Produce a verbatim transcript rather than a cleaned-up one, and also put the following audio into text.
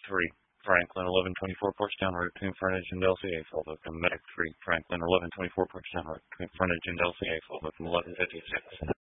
three, Franklin, eleven twenty-four Portsdown Road between frontage and L C A, followed from Medic three, Franklin, eleven twenty-four Portsdown Road between frontage and L C A, followed from eleven fifty-six.